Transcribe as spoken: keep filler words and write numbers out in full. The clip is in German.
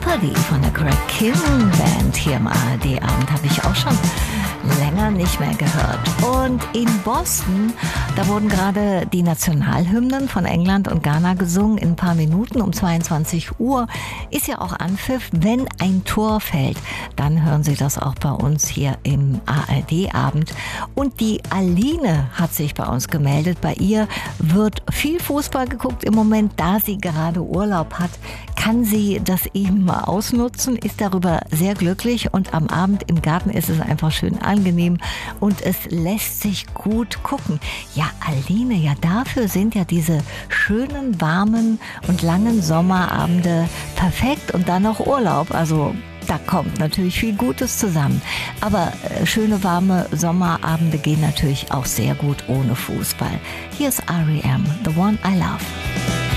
Jeopardy von der Greg King Band hier im A R D-Abend habe ich auch schon länger nicht mehr gehört. Und in Boston, da wurden gerade die Nationalhymnen von England und Ghana gesungen. In ein paar Minuten um zweiundzwanzig Uhr ist ja auch Anpfiff. Wenn ein Tor fällt, dann hören Sie das auch bei uns hier im A R D-Abend. Und die Aline hat sich bei uns gemeldet. Bei ihr wird viel Fußball geguckt im Moment, da sie gerade Urlaub hat. Kann sie das eben mal ausnutzen, ist darüber sehr glücklich und am Abend im Garten ist es einfach schön angenehm und es lässt sich gut gucken. Ja, Aline, ja dafür sind ja diese schönen, warmen und langen Sommerabende perfekt und dann noch Urlaub, also da kommt natürlich viel Gutes zusammen. Aber äh, schöne, warme Sommerabende gehen natürlich auch sehr gut ohne Fußball. Hier ist R E M, The One I Love.